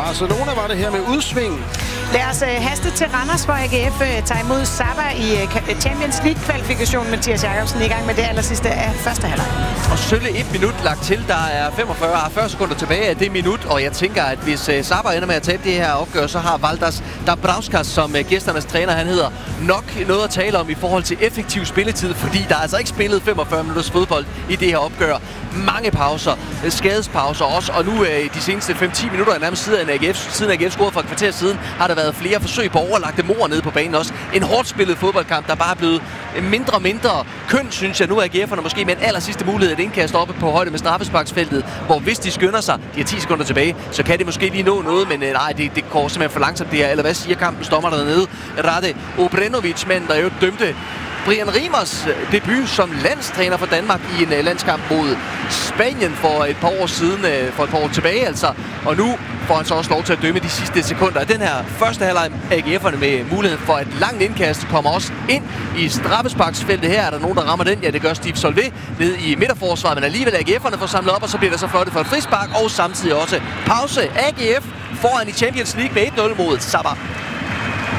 Barcelona var det her med udsving. Lad os haste til Randers, hvor AGF tager imod Saba i Champions League-kvalifikationen. Mathias Jakobsen i gang med det allersidste af første halvleg. Og sølle 1 minut lagt til. Der er 40 sekunder tilbage af det minut, og jeg tænker, at hvis Saba ender med at tabe det her opgør, så har Valdas Dabrauskas, som gæsternes træner han hedder, nok noget at tale om i forhold til effektiv spilletid, fordi der er altså ikke spillet 45 minutters fodbold i det her opgør. Mange pauser, skadespauser også, og nu de seneste 5-10 minutter er nærmest siden AGF scorede for et kvarter siden, har der været flere forsøg på overlagte mål nede på banen også. En hårdt spillet fodboldkamp, der bare er blevet mindre og mindre kønt, synes jeg. Nu er AGF'erne måske med en aller sidste mulighed at indkaste oppe på højde med straffesparksfeltet, hvor hvis de skynder sig, de har 10 sekunder tilbage, så kan det måske lige nå noget, men nej, det går simpelthen for langsomt det her. Eller hvad siger kampens dommer dernede? Rade Obrenovic, mand, der jo dømte Brian Riemers debut som landstræner for Danmark i en landskamp mod Spanien for et par år siden, for et par år tilbage altså. Og nu får han så også lov til at dømme de sidste sekunder. Den her første halvleg, AGF'erne med mulighed for et langt indkast, kommer også ind i straffesparksfeltet. Her er der nogen, der rammer den. Ja, det gør Steve Solvé ned i midterforsvaret, men alligevel AGF'erne får samlet op, og så bliver der så flottet for et frispark, og samtidig også pause. AGF foran i Champions League med 1-0 mod Saba.